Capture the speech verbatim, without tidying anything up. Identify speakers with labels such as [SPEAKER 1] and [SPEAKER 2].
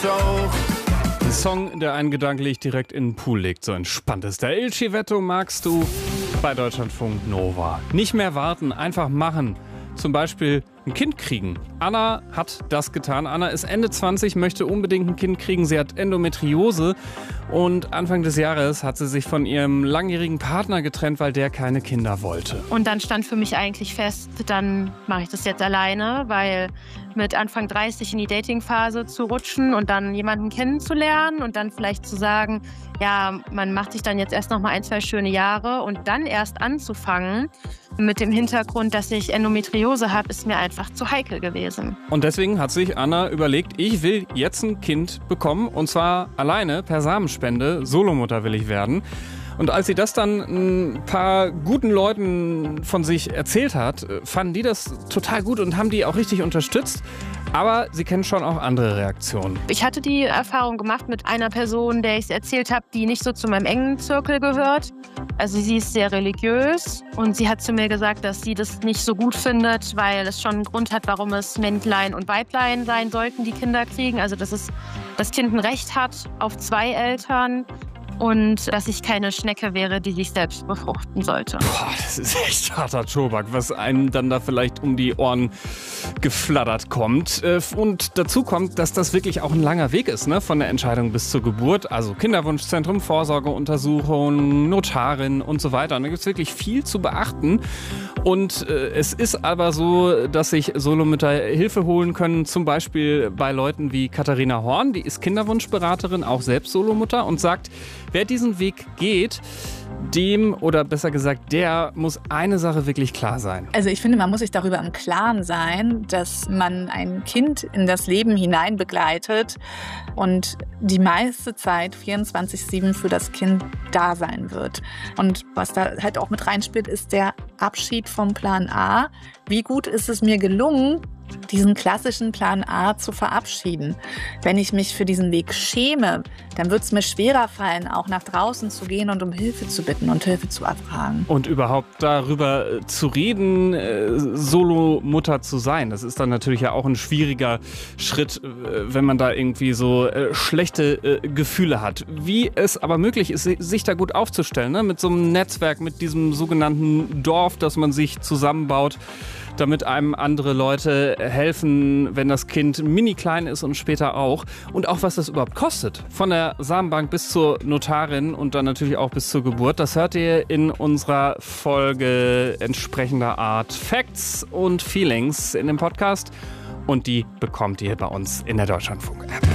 [SPEAKER 1] auch.
[SPEAKER 2] Ein Song, der einen gedanklich direkt in den Pool legt. So entspannt ist der. Il Civetto magst du bei Deutschlandfunk Nova. Nicht mehr warten, einfach machen. Zum Beispiel ein Kind kriegen. Anna hat das getan. Anna ist Ende zwanzig, möchte unbedingt ein Kind kriegen. Sie hat Endometriose und Anfang des Jahres hat sie sich von ihrem langjährigen Partner getrennt, weil der keine Kinder wollte.
[SPEAKER 3] Und dann stand für mich eigentlich fest, dann mache ich das jetzt alleine, weil mit Anfang dreißig in die Datingphase zu rutschen und dann jemanden kennenzulernen und dann vielleicht zu sagen, ja, man macht sich dann jetzt erst noch mal ein, zwei schöne Jahre und dann erst anzufangen mit dem Hintergrund, dass ich Endometriose habe, ist mir einfach zu heikel gewesen.
[SPEAKER 2] Und deswegen hat sich Anna überlegt, ich will jetzt ein Kind bekommen und zwar alleine per Samenspende. Solomutter will ich werden. Und als sie das dann ein paar guten Leuten von sich erzählt hat, fanden die das total gut und haben die auch richtig unterstützt. Aber sie kennen schon auch andere Reaktionen.
[SPEAKER 3] Ich hatte die Erfahrung gemacht mit einer Person, der ich es erzählt habe, die nicht so zu meinem engen Zirkel gehört. Also sie ist sehr religiös und sie hat zu mir gesagt, dass sie das nicht so gut findet, weil es schon einen Grund hat, warum es Männlein und Weiblein sein sollten, die Kinder kriegen. Also dass es, das Kind ein Recht hat auf zwei Eltern. Und dass ich keine Schnecke wäre, die sich selbst befruchten sollte.
[SPEAKER 2] Boah, das ist echt harter Tobak, was einem dann da vielleicht um die Ohren geflattert kommt. Und dazu kommt, dass das wirklich auch ein langer Weg ist, ne? Von der Entscheidung bis zur Geburt. Also Kinderwunschzentrum, Vorsorgeuntersuchung, Notarin und so weiter. Und da gibt es wirklich viel zu beachten. Und äh, es ist aber so, dass sich Solomütter Hilfe holen können, zum Beispiel bei Leuten wie Katharina Horn, die ist Kinderwunschberaterin, auch selbst Solomutter und sagt, wer diesen Weg geht, dem oder besser gesagt, der muss eine Sache wirklich klar sein.
[SPEAKER 4] Also ich finde, man muss sich darüber im Klaren sein, dass man ein Kind in das Leben hinein begleitet und die meiste Zeit vierundzwanzig sieben für das Kind da sein wird. Und was da halt auch mit reinspielt, ist der Abschied vom Plan A. Wie gut ist es mir gelungen, diesen klassischen Plan A zu verabschieden? Wenn ich mich für diesen Weg schäme, dann wird es mir schwerer fallen, auch nach draußen zu gehen und um Hilfe zu bitten und Hilfe zu erfragen.
[SPEAKER 2] Und überhaupt darüber zu reden, äh, Solo-Mutter zu sein, das ist dann natürlich ja auch ein schwieriger Schritt, äh, wenn man da irgendwie so äh, schlechte äh, Gefühle hat. Wie es aber möglich ist, sich da gut aufzustellen, ne? Mit so einem Netzwerk, mit diesem sogenannten Dorf, das man sich zusammenbaut, damit einem andere Leute helfen, wenn das Kind mini klein ist und später auch. Und auch, was das überhaupt kostet. Von der Samenbank bis zur Notarin und dann natürlich auch bis zur Geburt. Das hört ihr in unserer Folge entsprechender Art Facts und Feelings in dem Podcast. Und die bekommt ihr bei uns in der Deutschlandfunk-App.